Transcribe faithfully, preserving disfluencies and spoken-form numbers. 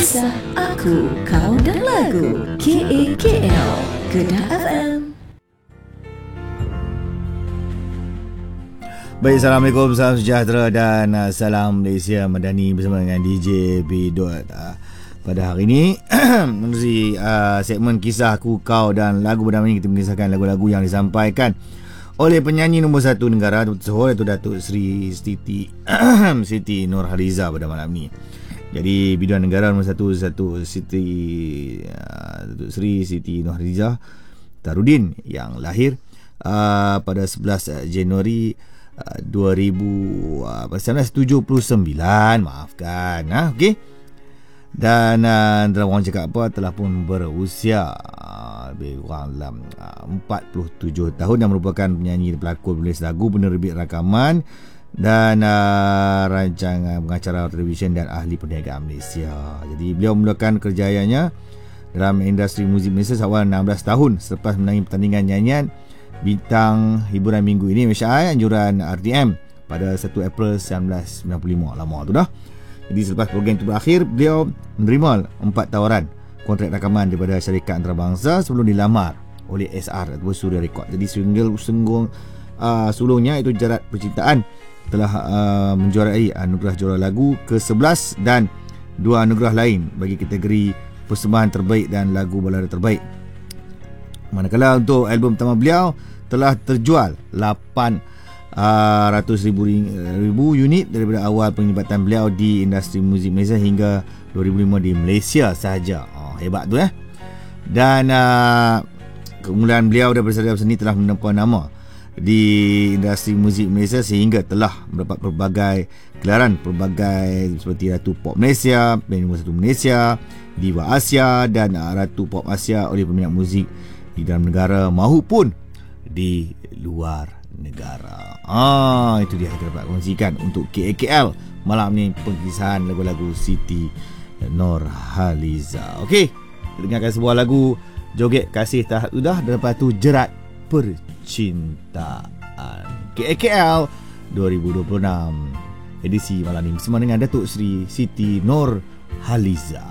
Kisah Aku, Kau dan Lagu K A K L Kedah F M. Baik, Assalamualaikum, salam sejahtera dan uh, salam Malaysia Madani bersama dengan D J B. Uh, pada hari ini menerusi uh, segmen Kisah Aku, Kau dan Lagu. Pada hari ini kita mengisahkan lagu-lagu yang disampaikan oleh penyanyi nombor satu negara tersebut, iaitu Datuk Seri Siti Siti Nurhaliza pada malam ini. Jadi biduan negara nombor satu satu Siti uh, Datuk Seri Siti Nurhaliza Tarudin yang lahir uh, pada sebelas Januari uh, dua ribu sembilan belas tujuh puluh sembilan, maafkan, ha? Okey. Dan uh, dalam orang cakap apa, telah pun berusia uh, lebih kurang dalam uh, empat puluh tujuh tahun dan merupakan penyanyi, pelakon, penulis lagu, penerbit rakaman dan uh, rancangan pengacara televisyen dan ahli perniagaan Malaysia. Jadi beliau memulakan kerjayaannya dalam industri muzik Malaysia sewaktu enam belas tahun selepas menangi pertandingan nyanyian bintang hiburan minggu ini Malaysia anjuran R T M pada satu April seribu sembilan ratus sembilan puluh lima. Lama tu dah. Jadi selepas program itu berakhir, beliau menerima empat tawaran kontrak rakaman daripada syarikat antarabangsa sebelum dilamar oleh S R atau Suria Record. Jadi single sungguh uh, sulungnya itu Jarat Percintaan telah uh, menjuarai anugerah juara lagu ke sebelas dan dua anugerah lain bagi kategori persembahan terbaik dan lagu balada terbaik. Manakala untuk album pertama beliau telah terjual lapan ratus ribu, ribu unit daripada awal penglibatan beliau di industri muzik Malaysia hingga dua ribu lima di Malaysia sahaja. Oh, hebat tu eh. Dan uh, kemuliaan beliau daripada segi seni telah menempa nama di industri muzik Malaysia sehingga telah mendapat pelbagai gelaran, pelbagai seperti Ratu Pop Malaysia, Band Nombor Satu Malaysia, Diva Asia dan uh, Ratu Pop Asia oleh peminat muzik di dalam negara maupun di luar negara. Ah, itu dia kita dapat kongsikan untuk K A K L malam ni, pengkisahan lagu-lagu Siti Nurhaliza. Okey, kita dengarkan sebuah lagu joget kasih tahap sudah, dan lepas tu Jerat Percintaan. K A K L dua ribu dua puluh enam edisi malam ni bersama dengan Datuk Seri Siti Nurhaliza.